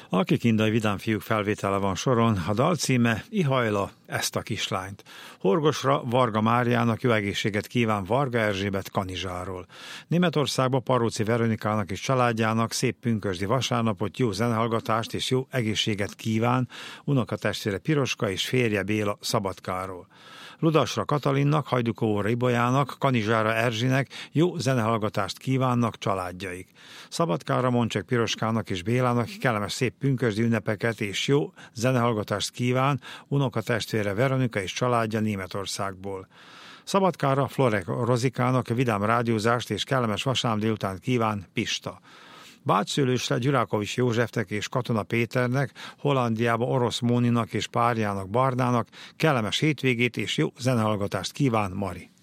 A Kikindai Vidám fiúk felvétele van soron, a dal címe Ihajla ezt a kislányt. Horgosra Varga Máriának jó egészséget kíván Varga Erzsébet Kanizsáról. Németországba Paróci Veronikának és családjának szép pünkösdi vasárnapot, jó zenehallgatást és jó egészséget kíván unokatestvére Piroska és férje Béla Szabadkáról. Ludasra Katalinnak, Hajdukóra Ibolyának, Kanizsára Erzsinek jó zenehallgatást kívánnak családjaik. Szabadkára Moncsek Piroskának és Bélának kellemes szép pünkösdi ünnepeket és jó zenehallgatást kíván unokatestvére Veronika és családja Németországból. Szabadkára Florek Rozikának vidám rádiózást és kellemes vasárnap délután kíván Pista. Bácsszülősre Gyurákovics Józsefnek és Katona Péternek, Hollandiába Orosz Móninak és párjának Bardának kellemes hétvégét és jó zenehallgatást kíván Mari.